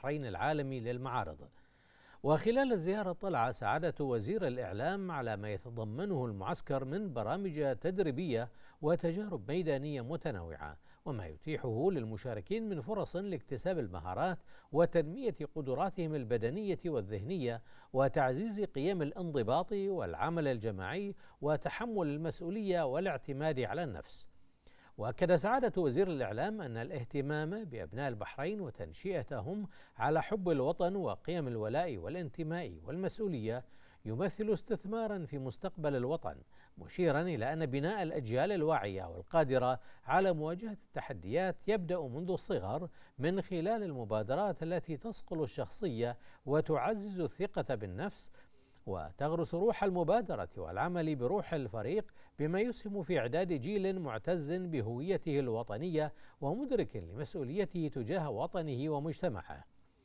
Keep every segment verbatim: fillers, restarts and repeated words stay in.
البحرين العالمي للمعارض. وخلال الزيارة اطلع سعادة وزير الإعلام على ما يتضمنه المعسكر من برامج تدريبية وتجارب ميدانية متنوعة، وما يتيحه للمشاركين من فرص لاكتساب المهارات وتنمية قدراتهم البدنية والذهنية وتعزيز قيم الانضباط والعمل الجماعي وتحمل المسؤولية والاعتماد على النفس. وأكد سعادة وزير الإعلام أن الاهتمام بأبناء البحرين وتنشئتهم على حب الوطن وقيم الولاء والانتماء والمسؤولية يمثل استثمارا في مستقبل الوطن، مشيرا إلى أن بناء الأجيال الواعية والقادرة على مواجهة التحديات يبدأ منذ الصغر من خلال المبادرات التي تصقل الشخصية وتعزز الثقة بالنفس وتغرس روح المبادرة والعمل بروح الفريق، بما يسهم في إعداد جيل معتز بهويته الوطنية ومدرك لمسؤوليته تجاه وطنه ومجتمعه.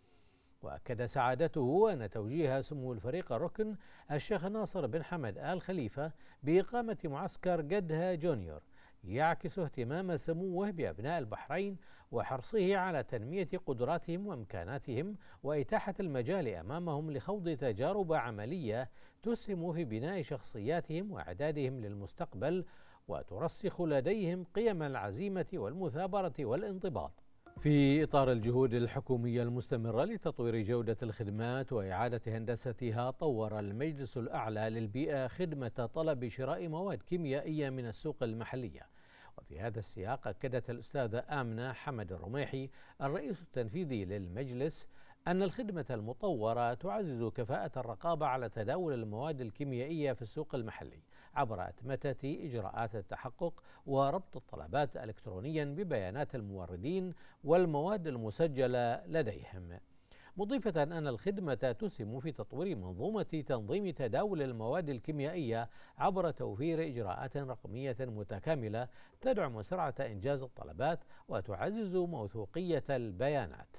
وأكد سعادته أن توجيه سمو الفريق الركن الشيخ ناصر بن حمد آل خليفة بإقامة معسكر قدها جونيور يعكس اهتمام سموه بأبناء البحرين وحرصه على تنمية قدراتهم وإمكاناتهم وإتاحة المجال أمامهم لخوض تجارب عملية تسهم في بناء شخصياتهم وإعدادهم للمستقبل وترسخ لديهم قيم العزيمة والمثابرة والانضباط. في إطار الجهود الحكومية المستمرة لتطوير جودة الخدمات وإعادة هندستها، طور المجلس الأعلى للبيئة خدمة طلب شراء مواد كيميائية من السوق المحلية. وفي هذا السياق أكدت الأستاذة آمنة حمد الرميحي الرئيس التنفيذي للمجلس أن الخدمة المطورة تعزز كفاءة الرقابة على تداول المواد الكيميائية في السوق المحلي عبر أتمتة إجراءات التحقق وربط الطلبات إلكترونيا ببيانات الموردين والمواد المسجلة لديهم، مضيفة أن الخدمة تسهم في تطوير منظومة تنظيم تداول المواد الكيميائية عبر توفير إجراءات رقمية متكاملة تدعم سرعة إنجاز الطلبات وتعزز موثوقية البيانات.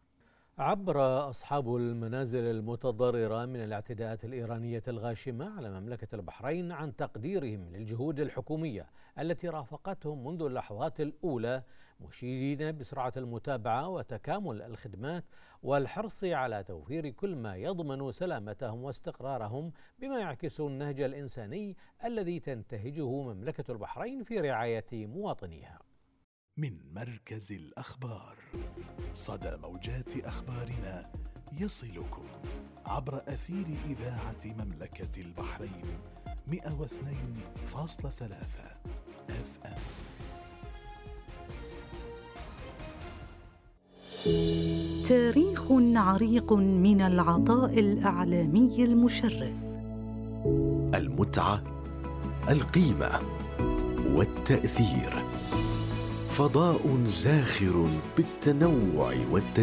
عبر أصحاب المنازل المتضررة من الاعتداءات الإيرانية الغاشمة على مملكة البحرين عن تقديرهم للجهود الحكومية التي رافقتهم منذ اللحظات الأولى، مشيرين بسرعة المتابعة وتكامل الخدمات والحرص على توفير كل ما يضمن سلامتهم واستقرارهم، بما يعكس النهج الإنساني الذي تنتهجه مملكة البحرين في رعاية مواطنيها. من مركز الأخبار، صدى موجات أخبارنا يصلكم عبر أثير إذاعة مملكة البحرين مئة واثنين فاصلة ثلاثة اف ام. تاريخ عريق من العطاء الإعلامي المشرف، المتعة، القيمة والتأثير، فضاء زاخر بالتنوع والتجديد.